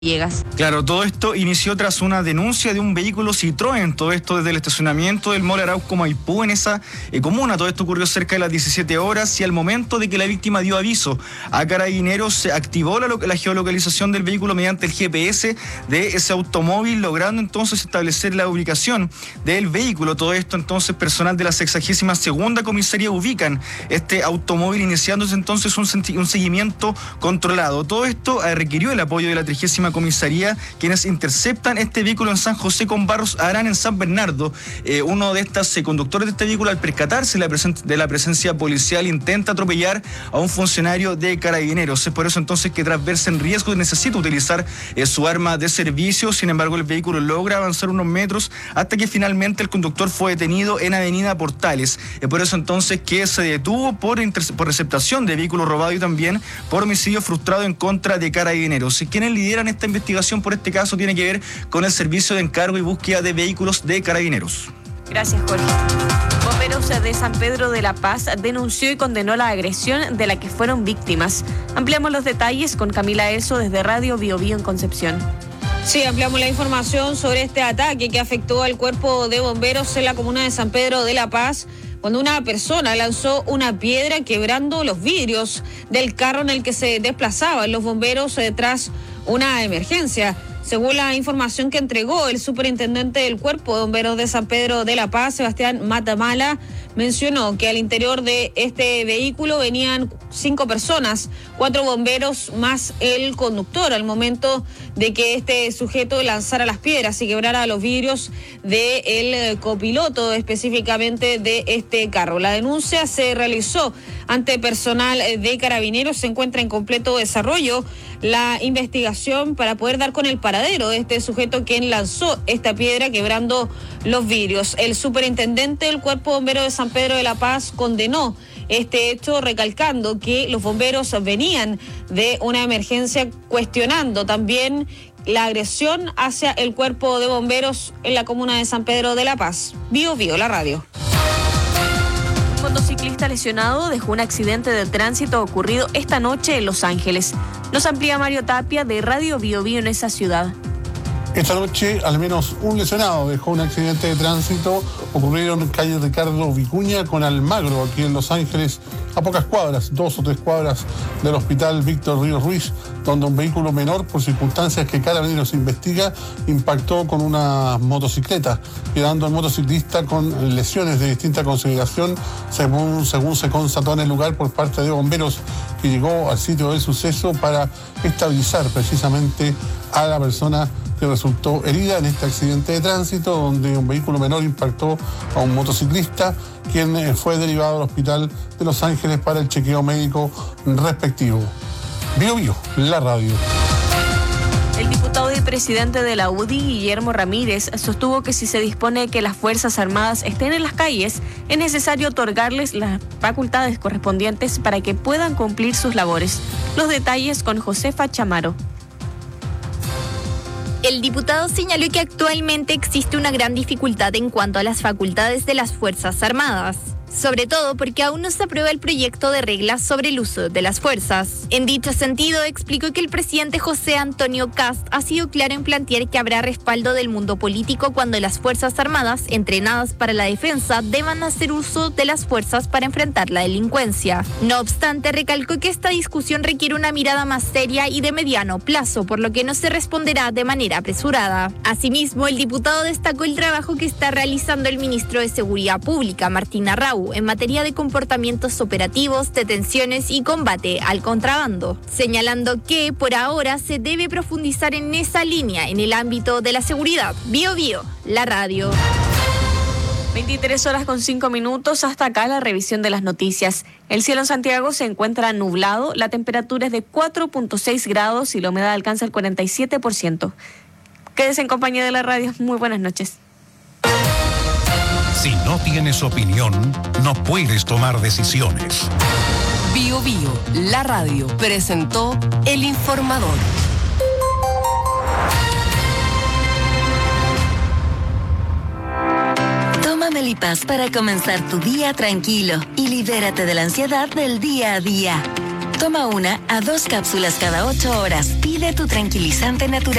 Villegas. Claro, todo esto inició tras una denuncia de un vehículo Citroën, todo esto desde el estacionamiento del Mall Arauco Maipú en esa comuna. Todo esto ocurrió cerca de las 17 horas y al momento de que la víctima dio aviso a Carabineros se activó la geolocalización del vehículo mediante el GPS de ese automóvil, logrando entonces establecer la ubicación del vehículo. Todo esto entonces personal de la 62ª comisaría ubican este automóvil, iniciándose entonces un seguimiento controlado. Todo esto requirió el apoyo de la 30ª comisaría, quienes interceptan este vehículo en San José con Barros Arán en San Bernardo. Uno de estos conductores de este vehículo, al percatarse de la presencia policial, intenta atropellar a un funcionario de Carabineros. Es por eso entonces que tras verse en riesgo necesita utilizar su arma de servicio. Sin embargo, el vehículo logra avanzar unos metros hasta que finalmente el conductor fue detenido en Avenida Portales. Es por eso entonces que se detuvo por receptación de vehículo robado y también por homicidio frustrado en contra de Carabineros. Quienes lideran esta investigación por este caso tiene que ver con el servicio de encargo y búsqueda de vehículos de Carabineros. Gracias, Jorge. Bomberos de San Pedro de la Paz denunció y condenó la agresión de la que fueron víctimas. Ampliamos los detalles con Camila Elso desde Radio Bio Bio en Concepción. Sí, ampliamos la información sobre este ataque que afectó al cuerpo de bomberos en la comuna de San Pedro de la Paz, cuando una persona lanzó una piedra quebrando los vidrios del carro en el que se desplazaban los bomberos tras una emergencia. Según la información que entregó el superintendente del Cuerpo de Bomberos de San Pedro de la Paz, Sebastián Matamala, mencionó que al interior de este vehículo venían 5 personas, 4 bomberos más el conductor, al momento de que este sujeto lanzara las piedras y quebrara los vidrios del copiloto, específicamente de este carro. La denuncia se realizó ante personal de Carabineros. Se encuentra en completo desarrollo la investigación para poder dar con el paradero de este sujeto quien lanzó esta piedra quebrando los vidrios. El superintendente del Cuerpo de Bomberos de San Pedro de la Paz condenó este hecho, recalcando que los bomberos venían de una emergencia, cuestionando también la agresión hacia el Cuerpo de Bomberos en la comuna de San Pedro de la Paz. Bio Bio, la radio. Un motociclista lesionado dejó un accidente de tránsito ocurrido esta noche en Los Ángeles. Nos amplía Mario Tapia de Radio Bio Bio en esa ciudad. Esta noche, al menos un lesionado dejó un accidente de tránsito ocurrido en calle Ricardo Vicuña con Almagro, aquí en Los Ángeles, a pocas cuadras, 2 o 3 cuadras del hospital Víctor Ríos Ruiz, donde un vehículo menor, por circunstancias que Carabineros investiga, impactó con una motocicleta, quedando el motociclista con lesiones de distinta consideración, según se constató en el lugar por parte de bomberos, que llegó al sitio del suceso para estabilizar precisamente a la persona que resultó herida en este accidente de tránsito, donde un vehículo menor impactó a un motociclista, quien fue derivado al hospital de Los Ángeles para el chequeo médico respectivo. Bio Bio, la radio. El diputado y presidente de la UDI, Guillermo Ramírez, sostuvo que si se dispone que las Fuerzas Armadas estén en las calles, es necesario otorgarles las facultades correspondientes para que puedan cumplir sus labores. Los detalles con Josefa Chamaro. El diputado señaló que actualmente existe una gran dificultad en cuanto a las facultades de las Fuerzas Armadas, sobre todo porque aún no se aprueba el proyecto de reglas sobre el uso de las fuerzas. En dicho sentido, explicó que el presidente José Antonio Kast ha sido claro en plantear que habrá respaldo del mundo político cuando las Fuerzas Armadas, entrenadas para la defensa, deban hacer uso de las fuerzas para enfrentar la delincuencia. No obstante, recalcó que esta discusión requiere una mirada más seria y de mediano plazo, por lo que no se responderá de manera apresurada. Asimismo, el diputado destacó el trabajo que está realizando el ministro de Seguridad Pública, Martín Arrau, en materia de comportamientos operativos, detenciones y combate al contrabando, señalando que por ahora se debe profundizar en esa línea en el ámbito de la seguridad. Bio Bio, la radio. 23:05. Hasta acá la revisión de las noticias. El cielo en Santiago se encuentra nublado, la temperatura es de 4.6 grados y la humedad alcanza el 47%. Quédese en compañía de la radio. Muy buenas noches. Si no tienes opinión, no puedes tomar decisiones. Bio Bio, la radio, presentó El Informador. Toma Melipaz para comenzar tu día tranquilo y libérate de la ansiedad del día a día. Toma 1 a 2 cápsulas cada 8 horas. Pide tu tranquilizante natural.